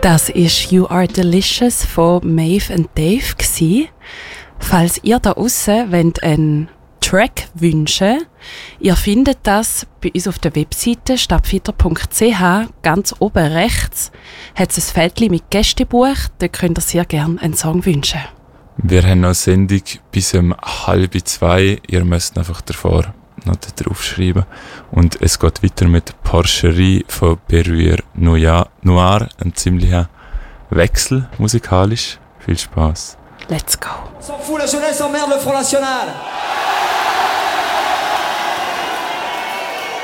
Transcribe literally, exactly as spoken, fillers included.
Das ist «You Are Delicious» von Maeve und Dave gsi. Falls ihr da draussen wollt einen Track wünschen, ihr findet das bei uns auf der Webseite stadtfitter punkt c h. Ganz oben rechts hat es ein Feld mit Gästebuch. Da könnt ihr sehr gerne einen Song wünschen. Wir haben noch eine Sendung bis um halb zwei. Ihr müsst einfach davor noch drauf schreiben. Und es geht weiter mit Porcherie von Berruire Noir. Ein ziemlicher Wechsel musikalisch. Viel Spaß. Let's go. S'en fout, la jeunesse emmerde le Front National.